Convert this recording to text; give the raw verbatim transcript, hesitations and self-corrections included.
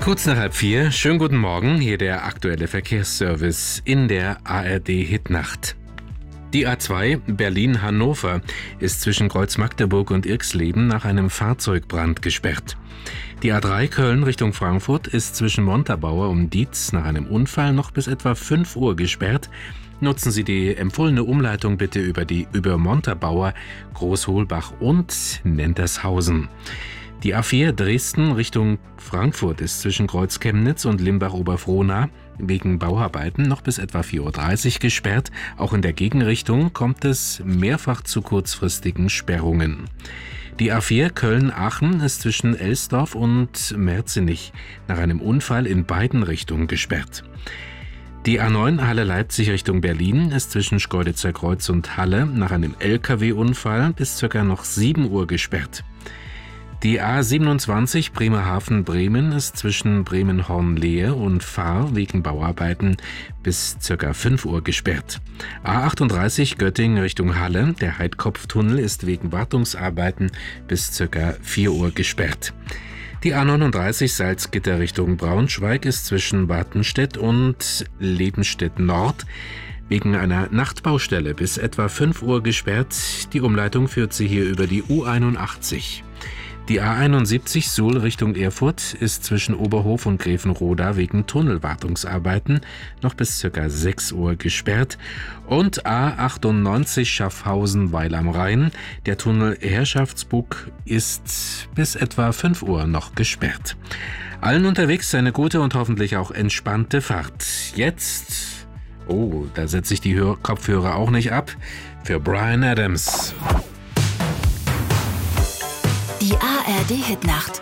Kurz nach halb vier, schönen guten Morgen, hier der aktuelle Verkehrsservice in der A R D-Hitnacht. Die A zwei Berlin-Hannover ist zwischen Kreuz Magdeburg und Irxleben nach einem Fahrzeugbrand gesperrt. Die A drei Köln Richtung Frankfurt ist zwischen Montabaur und Dietz nach einem Unfall noch bis etwa fünf Uhr gesperrt. Nutzen Sie die empfohlene Umleitung bitte über die über Montabaur, Großholbach und Nentershausen. Die A vier Dresden Richtung Frankfurt ist zwischen Kreuz Chemnitz und Limbach-Oberfrohna wegen Bauarbeiten noch bis etwa vier Uhr dreißig gesperrt. Auch in der Gegenrichtung kommt es mehrfach zu kurzfristigen Sperrungen. Die A vier Köln-Aachen ist zwischen Elsdorf und Merzenich nach einem Unfall in beiden Richtungen gesperrt. Die A neun Halle-Leipzig Richtung Berlin ist zwischen Schkeuditzer Kreuz und Halle nach einem L K W-Unfall bis ca. noch sieben Uhr gesperrt. Die A siebenundzwanzig Bremerhaven-Bremen ist zwischen Bremen-Hornlehe und Fahr wegen Bauarbeiten bis ca. fünf Uhr gesperrt. A achtunddreißig Göttingen Richtung Halle, der Heidkopftunnel ist wegen Wartungsarbeiten bis ca. vier Uhr gesperrt. Die A neununddreißig Salzgitter Richtung Braunschweig ist zwischen Watenstedt und Lebenstedt Nord wegen einer Nachtbaustelle bis etwa fünf Uhr gesperrt. Die Umleitung führt sie hier über die U einundachtzig. Die A einundsiebzig Suhl Richtung Erfurt ist zwischen Oberhof und Grevenroda wegen Tunnelwartungsarbeiten noch bis ca. sechs Uhr gesperrt. Und A achtundneunzig Schaffhausen-Weil am Rhein, der Tunnel Herrschaftsbug, ist bis etwa fünf Uhr noch gesperrt. Allen unterwegs eine gute und hoffentlich auch entspannte Fahrt. Jetzt, oh, da setze ich die Hör- Kopfhörer auch nicht ab, für Bryan Adams. Die A R D-Hitnacht